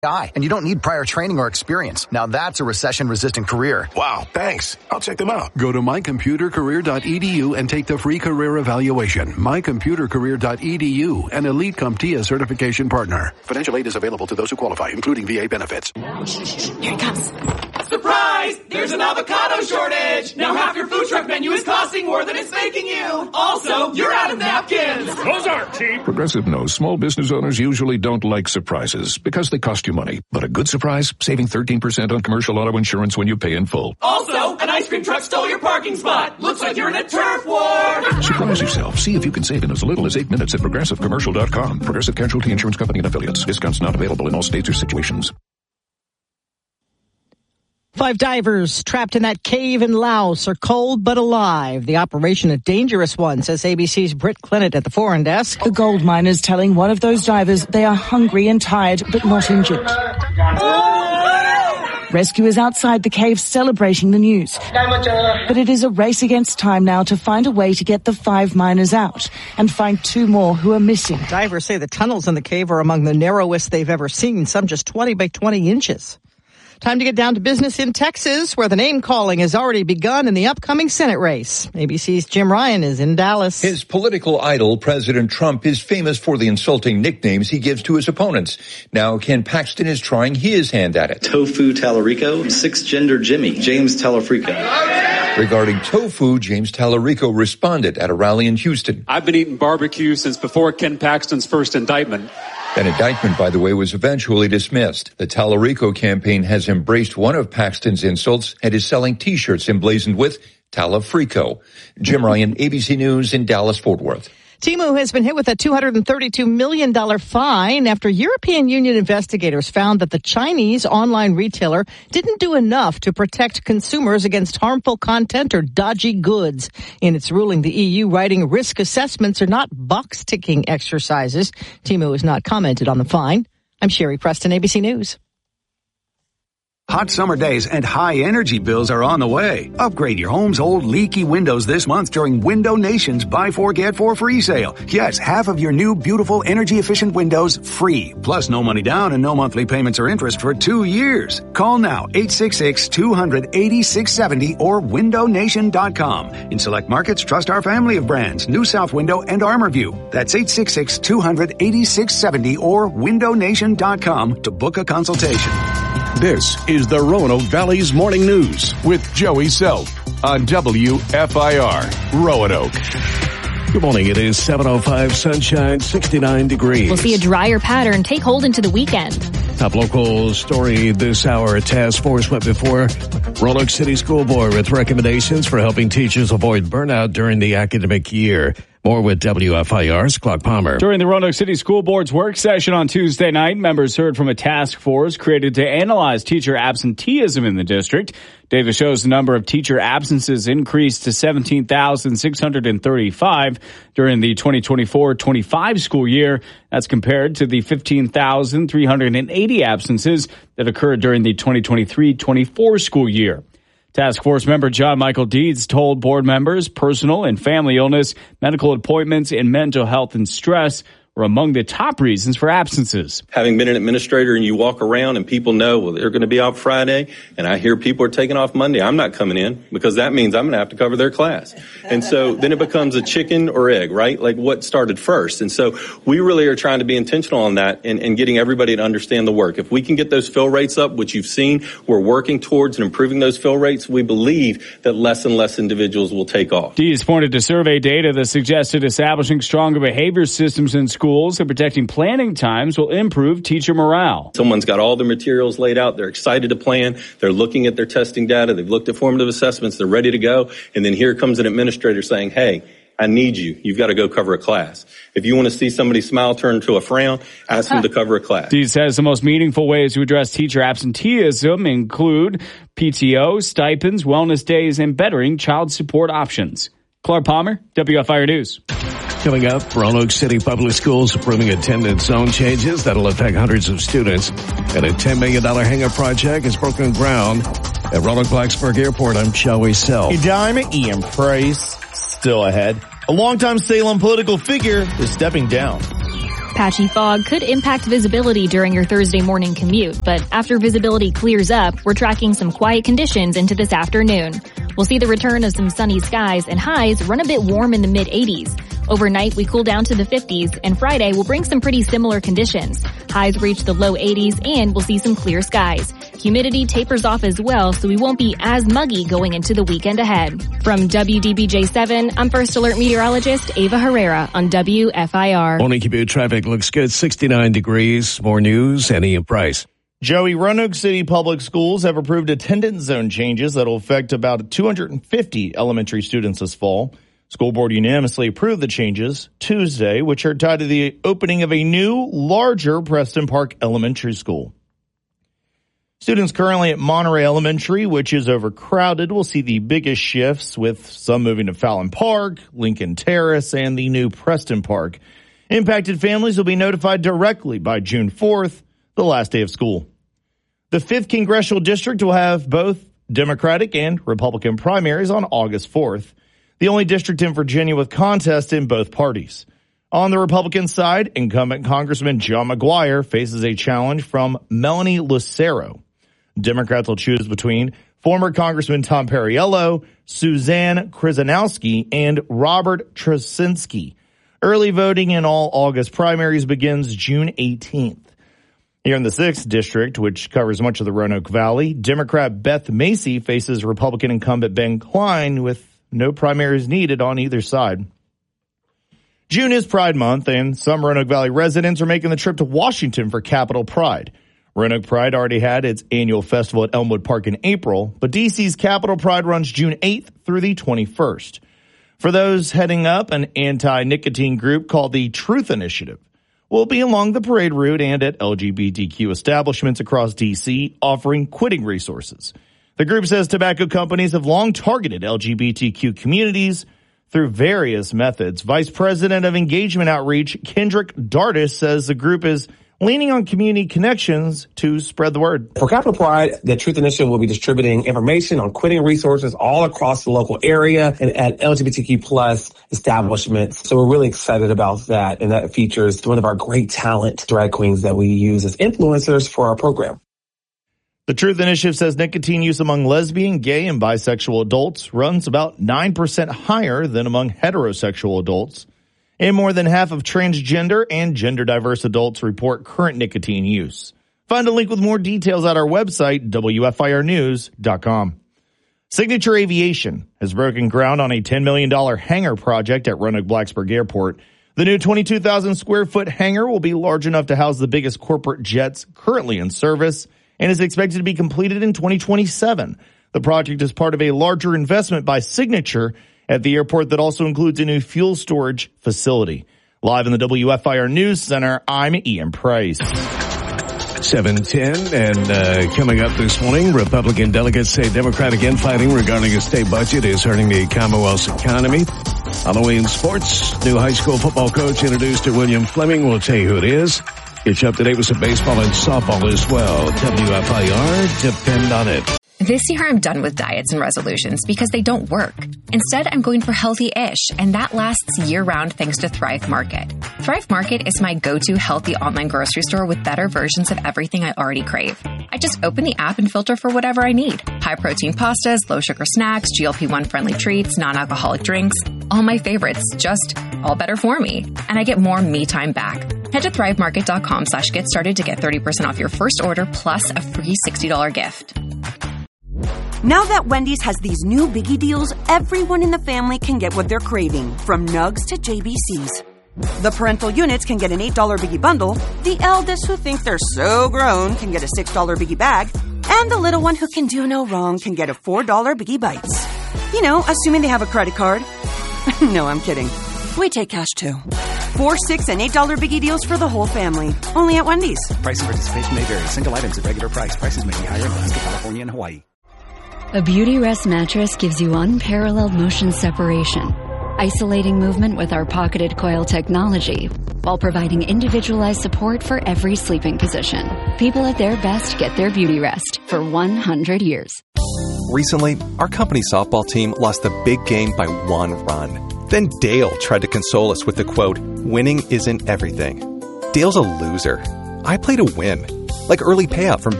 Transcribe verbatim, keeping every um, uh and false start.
And you don't need prior training or experience. Now that's a recession-resistant career. Wow, thanks. I'll check them out. Go to my computer career dot e d u and take the free career evaluation. my computer career dot e d u, an Elite CompTIA certification partner. Financial aid is available to those who qualify, including V A benefits. Here it comes. Surprise! There's an avocado shortage! Now half your food truck menu is costing more than it's making you! Also, you're out of napkins! Those aren't cheap! Progressive knows small business owners usually don't like surprises because they cost you money. But a good surprise, saving thirteen percent on commercial auto insurance when you pay in full. Also, an ice cream truck stole your parking spot! Looks like you're in a turf war! Surprise yourself. See if you can save in as little as eight minutes at progressive commercial dot com. Progressive Casualty Insurance Company and Affiliates. Discounts not available in all states or situations. Five divers trapped in that cave in Laos are cold but alive. The operation a dangerous one, says A B C's Britt Clinett at the foreign desk. The gold miners telling one of those divers they are hungry and tired but not injured. Rescuers outside the cave celebrating the news. But it is a race against time now to find a way to get the five miners out and find two more who are missing. Divers say the tunnels in the cave are among the narrowest they've ever seen, some just twenty by twenty inches. Time to get down to business in Texas, where the name-calling has already begun in the upcoming Senate race. A B C's Jim Ryan is in Dallas. His political idol, President Trump, is famous for the insulting nicknames he gives to his opponents. Now Ken Paxton is trying his hand at it. Tofu Tallarico, six-gender Jimmy, James Tallarico. Regarding tofu, James Tallarico responded at a rally in Houston. I've been eating barbecue since before Ken Paxton's first indictment. That indictment, by the way, was eventually dismissed. The Tallarico campaign has embraced one of Paxton's insults and is selling T-shirts emblazoned with Tallafrico. Jim Ryan, A B C News in Dallas-Fort Worth. Temu has been hit with a two hundred thirty-two million dollars fine after European Union investigators found that the Chinese online retailer didn't do enough to protect consumers against harmful content or dodgy goods. In its ruling, the E U writing risk assessments are not box-ticking exercises. Temu has not commented on the fine. I'm Sherry Preston, A B C News. Hot summer days and high energy bills are on the way. Upgrade your home's old leaky windows this month during Window Nation's Buy Four Get Four free sale. Yes, half of your new beautiful energy efficient windows free. Plus no money down and no monthly payments or interest for two years. Call now eight six six, two hundred, eighty-six seventy or window nation dot com. In select markets, trust our family of brands, New South Window and ArmorView. That's eight six six, two hundred, eighty-six seventy or window nation dot com to book a consultation. This is the Roanoke Valley's Morning News with Joey Self on W F I R Roanoke. Good morning. It is seven oh five, sunshine, sixty-nine degrees. We'll see a drier pattern take hold into the weekend. Top local story this hour. A task force went before Roanoke City School Board with recommendations for helping teachers avoid burnout during the academic year. More with W F I R's Clark Palmer. During the Roanoke City School Board's work session on Tuesday night, members heard from a task force created to analyze teacher absenteeism in the district. Data shows the number of teacher absences increased to seventeen thousand six hundred thirty-five during the twenty twenty-four twenty-five school year. That's compared to the fifteen thousand three hundred eighty absences that occurred during the twenty twenty-three twenty-four school year. Task Force member John Michael Deeds told board members personal and family illness, medical appointments, and mental health and stress were among the top reasons for absences. Having been an administrator and you walk around and people know, well, they're going to be out Friday, and I hear people are taking off Monday, I'm not coming in because that means I'm going to have to cover their class. And so then it becomes a chicken or egg, right? Like what started first. And so we really are trying to be intentional on that and, and getting everybody to understand the work. If we can get those fill rates up, which you've seen, we're working towards and improving those fill rates, we believe that less and less individuals will take off. Dees pointed to survey data that suggested establishing stronger behavior systems in schools and protecting planning times will improve teacher morale. Someone's got all the materials laid out. They're excited to plan. They're looking at their testing data. They've looked at formative assessments. They're ready to go. And then here comes an administrator saying, hey, I need you. You've got to go cover a class. If you want to see somebody smile turn to a frown, ask them to cover a class. Dees says the most meaningful ways to address teacher absenteeism include P T O, stipends, wellness days, and bettering child support options. Clark Palmer, W F I R News. Coming up, Roanoke City Public Schools approving attendance zone changes that'll affect hundreds of students. And a ten million dollars hangar project has broken ground at Roanoke Blacksburg Airport. I'm Joey Self. Hey, Diamond, Ian Price still ahead. A longtime Salem political figure is stepping down. Patchy fog could impact visibility during your Thursday morning commute, but after visibility clears up, we're tracking some quiet conditions into this afternoon. We'll see the return of some sunny skies and highs run a bit warm in the mid eighties. Overnight, we cool down to the fifties, and Friday will bring some pretty similar conditions. Highs reach the low eighties, and we'll see some clear skies. Humidity tapers off as well, so we won't be as muggy going into the weekend ahead. From W D B J seven, I'm First Alert Meteorologist Ava Herrera on W F I R. Morning commute traffic looks good, sixty-nine degrees. More news, and Ian Price. Joey, Roanoke City Public Schools have approved attendance zone changes that will affect about two hundred fifty elementary students this fall. School board unanimously approved the changes Tuesday, which are tied to the opening of a new, larger Preston Park Elementary School. Students currently at Monterey Elementary, which is overcrowded, will see the biggest shifts, with some moving to Fallon Park, Lincoln Terrace, and the new Preston Park. Impacted families will be notified directly by June fourth, the last day of school. The fifth Congressional District will have both Democratic and Republican primaries on August fourth. The only district in Virginia with contests in both parties. On the Republican side, incumbent Congressman John McGuire faces a challenge from Melanie Lucero. Democrats will choose between former Congressman Tom Perriello, Suzanne Krzyzanowski, and Robert Traczynski. Early voting in all August primaries begins June eighteenth. Here in the sixth District, which covers much of the Roanoke Valley, Democrat Beth Macy faces Republican incumbent Ben Klein with no primaries needed on either side. June is Pride Month, and some Roanoke Valley residents are making the trip to Washington for Capitol Pride. Roanoke Pride already had its annual festival at Elmwood Park in April, but D C's Capitol Pride runs June eighth through the twenty-first. For those heading up, an anti-nicotine group called the Truth Initiative will be along the parade route and at L G B T Q establishments across D C offering quitting resources. The group says tobacco companies have long targeted L G B T Q communities through various methods. Vice President of Engagement Outreach, Kendrick Dardis, says the group is leaning on community connections to spread the word. For Capitol Pride, the Truth Initiative will be distributing information on quitting resources all across the local area and at L G B T Q plus establishments. So we're really excited about that. And that features one of our great talent drag queens that we use as influencers for our program. The Truth Initiative says nicotine use among lesbian, gay, and bisexual adults runs about nine percent higher than among heterosexual adults. And more than half of transgender and gender-diverse adults report current nicotine use. Find a link with more details at our website, W F I R news dot com. Signature Aviation has broken ground on a ten million dollars hangar project at Roanoke-Blacksburg Airport. The new twenty-two thousand square foot hangar will be large enough to house the biggest corporate jets currently in service and is expected to be completed in twenty twenty-seven. The project is part of a larger investment by Signature at the airport that also includes a new fuel storage facility. Live in the W F I R News Center, I'm Ian Price. seven ten, and uh, coming up this morning, Republican delegates say Democratic infighting regarding a state budget is hurting the Commonwealth's economy. Halloween sports, new high school football coach introduced to William Fleming. We'll tell you who it is. Get you up to date with some baseball and softball as well. W F I R, depend on it. This year I'm done with diets and resolutions because they don't work. Instead, I'm going for healthy-ish, and that lasts year-round thanks to Thrive Market. Thrive Market is my go-to healthy online grocery store with better versions of everything I already crave. I just open the app and filter for whatever I need. High-protein pastas, low-sugar snacks, G L P one friendly treats, non-alcoholic drinks. All my favorites, just all better for me. And I get more me time back. Head to thrivemarket.com slash get started to get thirty percent off your first order plus a free sixty dollars gift. Now that Wendy's has these new biggie deals, everyone in the family can get what they're craving, from nugs to J B Cs. The parental units can get an eight dollars biggie bundle, the eldest who think they're so grown can get a six dollars biggie bag, and the little one who can do no wrong can get a four dollars biggie bites. You know, assuming they have a credit card. No, I'm kidding. We take cash too. Four, six, and eight dollar biggie deals for the whole family. Only at Wendy's. Price and participation may vary. Single items at regular price. Prices may be higher in Alaska, California, and Hawaii. A Beautyrest mattress gives you unparalleled motion separation, isolating movement with our pocketed coil technology, while providing individualized support for every sleeping position. People at their best get their Beautyrest for one hundred years. Recently, our company softball team lost the big game by one run. Then Dale tried to console us with the quote, "Winning isn't everything." Dale's a loser. I play to win. Like early payout from